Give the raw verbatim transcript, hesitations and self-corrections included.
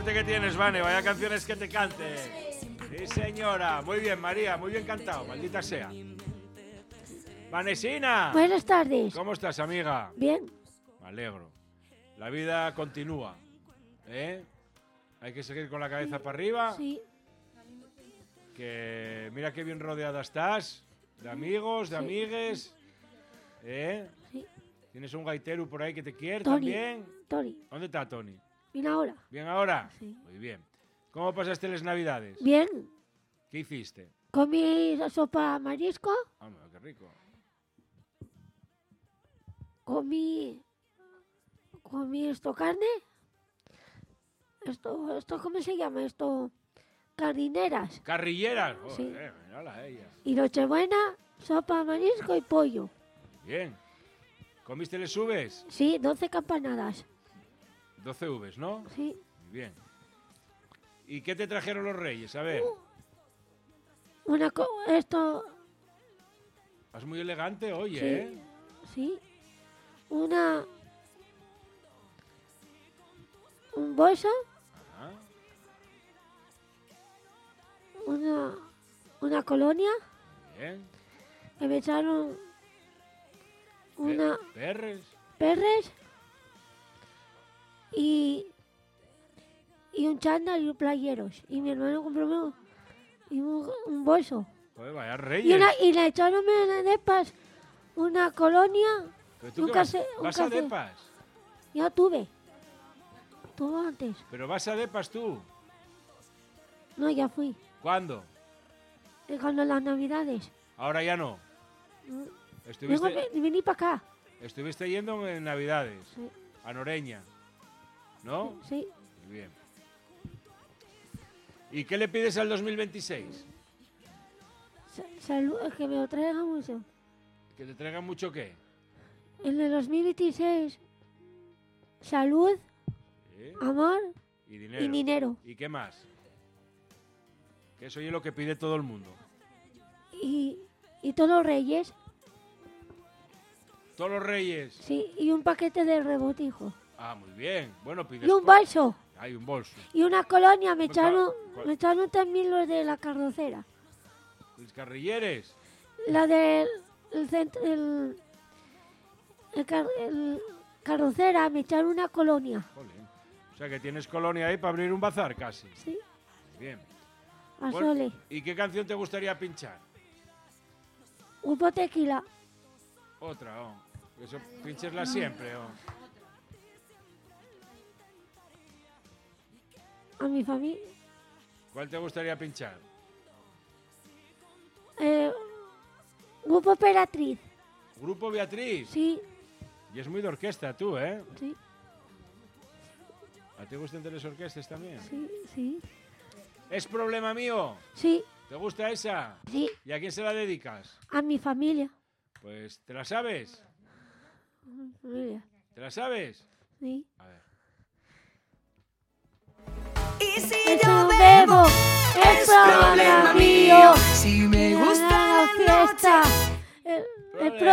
suerte que tienes, Vane. Vaya canciones que te cante. Sí, señora. Muy bien, María. Muy bien cantado. Maldita sea. Vanesina. Buenas tardes. ¿Cómo estás, amiga? Bien. Me alegro. La vida continúa. ¿Eh? Hay que seguir con la cabeza para arriba. Sí. Que mira qué bien rodeada estás. De amigos, de Sí. amigues. ¿Eh? Sí. Tienes un gaitero por ahí que te quiere Tony. también. Tony. ¿Dónde está Tony? Bien ahora. ¿Bien ahora? Sí. Muy bien. ¿Cómo pasaste las navidades? Bien. ¿Qué hiciste? Comí la sopa marisco. Ah, qué rico. Comí... Comí esto carne. Esto, esto, ¿cómo se llama? Esto... Cardineras. ¿Carrilleras? Sí. Joder, mírala ella. Y Nochebuena, sopa marisco y pollo. Bien. ¿Comiste les uvas? Sí, doce campanadas. doce uvas, ¿no? Sí. Muy bien. ¿Y qué te trajeron los reyes? A ver. Una co esto... Vas muy elegante, oye, Sí. ¿eh? Sí. Una... Un bolso. Ah, Una... Una colonia. bien. Que me echaron... Una... Pe- Perres. perres. Y... Y un chándal y un playeros. Y mi hermano compró un, y un, un bolso. Joder, vaya Y, reyes. una, y le echaron de depas una colonia. ¿Pero tú un qué vas, case- un vas a café. depas? Ya tuve. Tuve antes. ¿Pero vas a depas tú? No, ya fui. ¿Cuándo? Y cuando las navidades. Ahora ya no. Vengo, Estuviste, vení para acá. estuviste yendo en navidades. Sí. A Noreña. ¿No? Sí. Muy bien. ¿Y qué le pides al dos mil veintiséis? Sa- Salud, que me lo traigan mucho. ¿Que te traigan mucho qué? En el dos mil veintiséis, salud, ¿Eh? amor Y dinero. y dinero. ¿Y qué más? Que eso es lo que pide todo el mundo. Y, y todos los reyes. Todos los reyes. Sí, y un paquete de rebotijo. Ah, muy bien. Bueno, pides... Y un po- bolso. Hay un bolso. Y una colonia. Me Pues, ¿cuál- echaron, cuál? me echaron también los de la carrocera. Los carrilleres. La del el, cent- el, el car- el carrocera. Me echaron una colonia. Jolín. O sea que tienes colonia ahí para abrir un bazar casi. Sí, Bien. a Bueno, sole. ¿y qué canción te gustaría pinchar? Un tequila. Otra, oh. Eso pinchesla siempre, oh. A mi familia. ¿Cuál te gustaría pinchar? Eh, Grupo Operatriz. Grupo Beatriz. Sí, Y es muy de orquesta tú, ¿eh? sí, ¿A ti te gustan de las orquestas también? sí, sí. ¿Es problema mío? Sí, ¿Te gusta esa? sí. ¿Y a quién se la dedicas? A mi familia. Pues, ¿te la sabes? A mi familia. ¿Te la sabes? Sí. A ver. Y si Yo yo bebo, bebo, es es problema problema mío. mío. Si me gusta la la fiesta, noche, el, el Problema